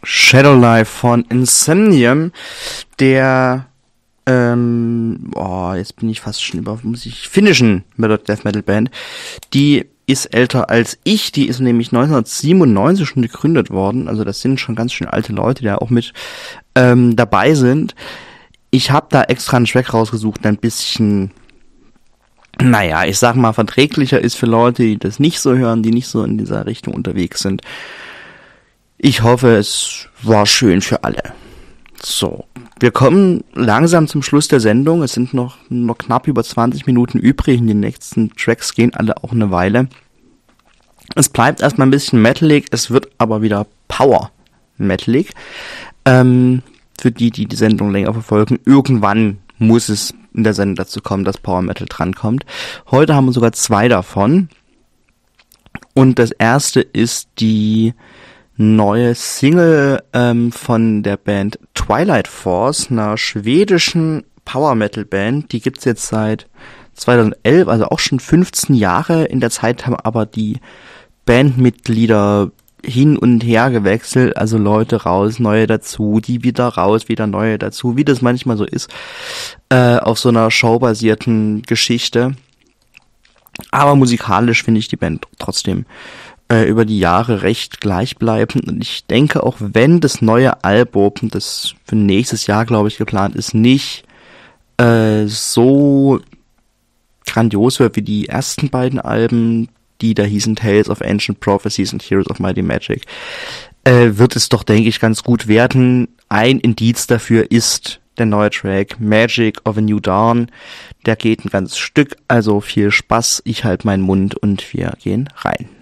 Shadow Life von Insomnium, der jetzt bin ich fast schon finnischen Death Metal Band. Die ist älter als ich, die ist nämlich 1997 schon gegründet worden, also das sind schon ganz schön alte Leute, die da auch mit dabei sind. Ich habe da extra einen Track rausgesucht, der ein bisschen, naja, ich sag mal, verträglicher ist für Leute, die das nicht so hören, die nicht so in dieser Richtung unterwegs sind. Ich hoffe, es war schön für alle. So, wir kommen langsam zum Schluss der Sendung. Es sind noch knapp über 20 Minuten übrig. Die nächsten Tracks gehen alle auch eine Weile. Es bleibt erstmal ein bisschen metalig, es wird aber wieder Power metalig. Für die Sendung länger verfolgen, irgendwann muss es in der Sendung dazu kommen, dass Power Metal drankommt. Heute haben wir sogar 2 davon. Und das erste ist die neue Single von der Band Twilight Force, einer schwedischen Power Metal Band. Die gibt's jetzt seit 2011, also auch schon 15 Jahre. In der Zeit haben aber die Bandmitglieder hin und her gewechselt, also Leute raus, neue dazu, die wieder raus, wieder neue dazu, wie das manchmal so ist, auf so einer showbasierten Geschichte. Aber musikalisch finde ich die Band trotzdem über die Jahre recht gleichbleibend, und ich denke, auch wenn das neue Album, das für nächstes Jahr, glaube ich, geplant ist, nicht so grandios wird wie die ersten beiden Alben, die da hießen Tales of Ancient Prophecies und Heroes of Mighty Magic, wird es doch, denke ich, ganz gut werden. Ein Indiz dafür ist der neue Track Magic of a New Dawn. Der geht ein ganzes Stück, also viel Spaß, ich halte meinen Mund und wir gehen rein.